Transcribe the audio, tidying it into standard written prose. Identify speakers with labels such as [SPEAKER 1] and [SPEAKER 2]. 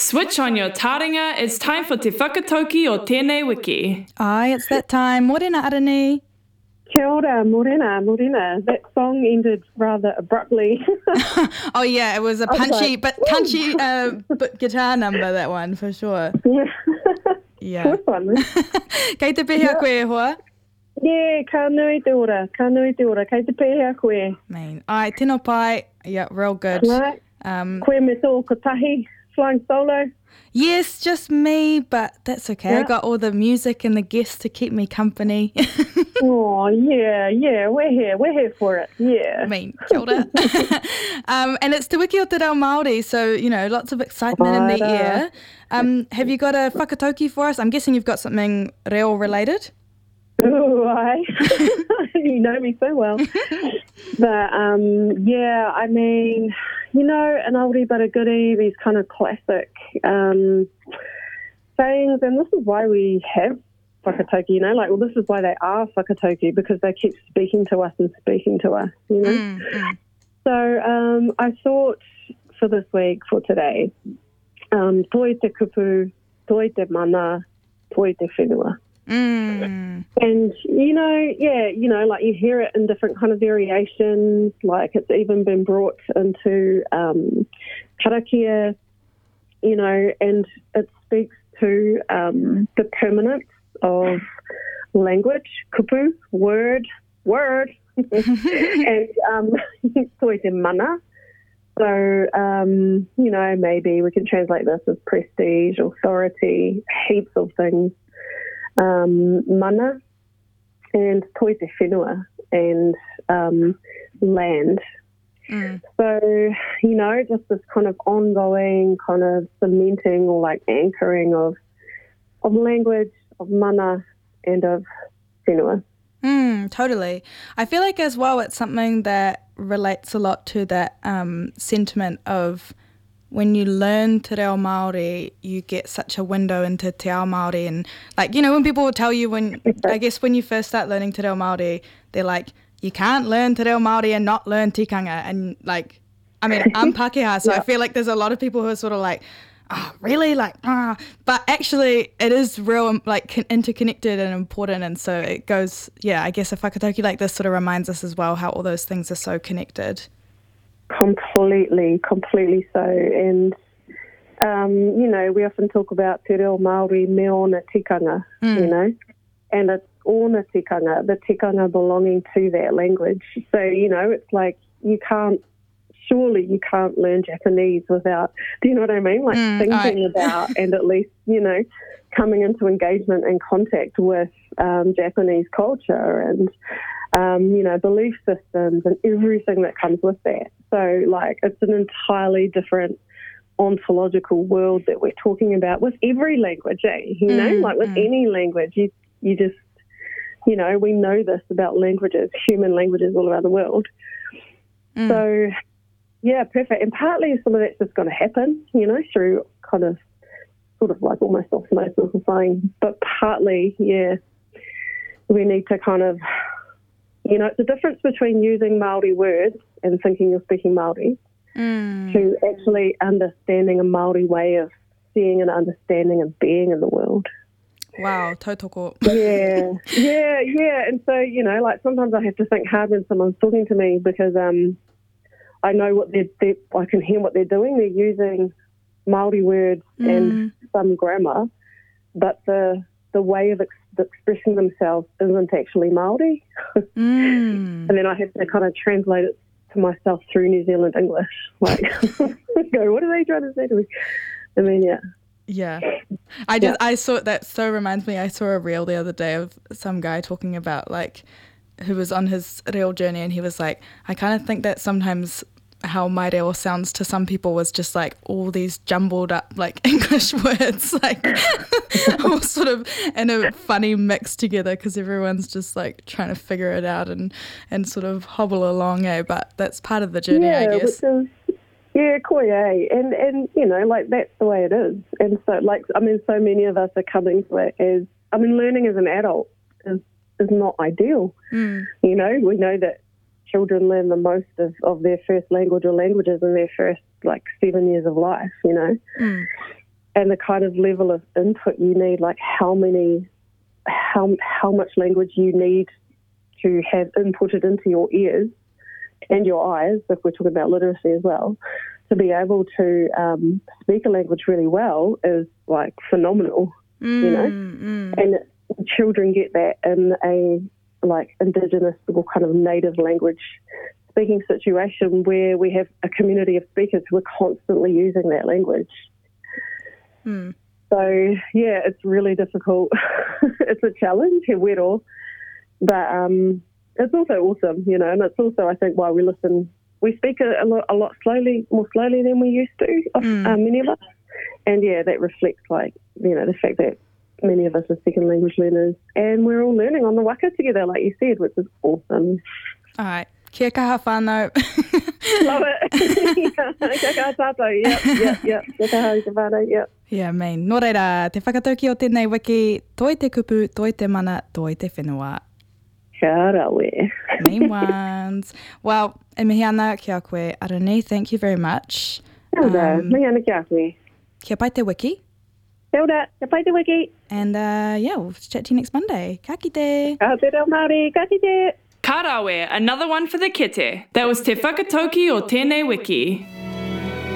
[SPEAKER 1] Switch on your taringa, it's time for Te Whakatauki o Tēnei Wiki.
[SPEAKER 2] Aye, it's that time. Morena, Aranei.
[SPEAKER 3] Kia ora, morena. That song ended rather abruptly.
[SPEAKER 2] Oh, yeah, it was a punchy but guitar number, that one, for sure. Yeah.
[SPEAKER 3] Good one.
[SPEAKER 2] Kei te pehea koe hoa?
[SPEAKER 3] Yeah, ka nui te ora. Kei te pehea koe.
[SPEAKER 2] Man, ai, tino pai. Yeah, real good.
[SPEAKER 3] Right. Koe me tō kotahi, flying solo.
[SPEAKER 2] Yes, just me, but that's okay.
[SPEAKER 3] Yeah.
[SPEAKER 2] I got all the music and the guests to keep me company.
[SPEAKER 3] Oh, yeah, we're here for it, yeah.
[SPEAKER 2] I mean, kia ora. And it's Te Wiki o Te Reo Māori, so, lots of excitement in the air. Have you got a whakatauki for us? I'm guessing you've got something reo related.
[SPEAKER 3] Oh, aye. You know me so well. But, yeah, I mean, an oldie but a goodie, these kind of classic sayings, and this is why we have whakatauki, this is why they are whakatauki, because they keep speaking to us, So I thought for this week, for today, toi te kupu, toi te mana, toi te whenua. And, you hear it in different kind of variations, like it's even been brought into karakia, and it speaks to the permanence of language, kupu, word, and toi te mana. So, maybe we can translate this as prestige, authority, heaps of things. Mana and toi te whenua and land. So, just this kind of ongoing kind of cementing or like anchoring of language, of mana and of whenua.
[SPEAKER 2] Totally. I feel like as well it's something that relates a lot to that sentiment of when you learn te reo Māori, you get such a window into te ao Māori. And when people will tell you when you first start learning te reo Māori, they're like, you can't learn te reo Māori and not learn tikanga. And I'm Pākehā, so I feel like there's a lot of people who are sort of like, oh, really? But actually it is real, interconnected and important. And so it goes, I guess a whakatauki like this sort of reminds us as well how all those things are so connected. Completely so. And, we often talk about te reo Māori me ona tikanga, and it's ona tikanga, the tikanga belonging to that language. So, it's like you can't learn Japanese without, do you know what I mean? Thinking about and at least, coming into engagement and contact with Japanese culture and, belief systems and everything that comes with that. So, it's an entirely different ontological world that we're talking about with every language, with any language, you just, we know this about languages, human languages all around the world. So, yeah, perfect. And partly some of that's just going to happen, through kind of sort of like almost osmosis or something. But partly, we need to kind of, it's a difference between using Māori words and thinking you're speaking Māori to actually understanding a Māori way of seeing and understanding and being in the world. Wow, tautoko.
[SPEAKER 3] Yeah. And so, sometimes I have to think hard when someone's talking to me because I know what I can hear what they're doing. They're using Māori words and some grammar, but the way of expressing themselves isn't actually Māori. And then I have to kind of translate it to myself through New Zealand English. Go, what are they trying to say to me? I mean, yeah.
[SPEAKER 2] Yeah. I saw that, so reminds me, I saw a reel the other day of some guy talking about who was on his reo journey, and he was like, I kind of think that sometimes how my reo sounds to some people was just all these jumbled up English words, all sort of in a funny mix together because everyone's just trying to figure it out and sort of hobble along, but that's part of the journey, I guess.
[SPEAKER 3] Koi, and that's the way it is. And so so many of us are coming to it learning as an adult is not ideal. We know that children learn the most of their first language or languages in their first 7 years of life,
[SPEAKER 2] and the kind of level of input you need, like how much language you need to have inputted into your ears and your eyes, if we're talking about literacy as well, to be able to speak a language really well is like phenomenal, you know. And children get that in a like Indigenous or kind of native language speaking situation where we have a community of speakers who are constantly using that language. So, yeah, it's really difficult. It's a challenge, he wero, but it's also awesome, you know, and it's also, I think, why we listen. We speak a lot slowly, more slowly than we used to, many of us. And, yeah, that reflects, like, you know, the fact that many of us are second language learners and we're all learning on the waka together, like you said, which is awesome.
[SPEAKER 4] All right. Kia kaha whānau.
[SPEAKER 2] Love it. Kia kaha tātou, yep. Kia kaha te whānau, yep.
[SPEAKER 4] Yeah, mean. Nō reira, te whakatauki o tēnei wiki, toi te kupu, toi te mana, toi te whenua.
[SPEAKER 2] Kia rawe.
[SPEAKER 4] Mean ones. Well, e mihi ana ki a koe, Arani, thank you very much.
[SPEAKER 2] Kia ora, mihi ana ki a koe.
[SPEAKER 4] Kia pai te wiki.
[SPEAKER 2] Kia ora, kia pai te wiki.
[SPEAKER 4] And yeah, we'll chat to you next Monday. Ka kite.
[SPEAKER 2] Ka te reo Māori, ka kite.
[SPEAKER 1] Ka rawe, another one for the kete. That was Te Whakatauki o Tēnei Wiki.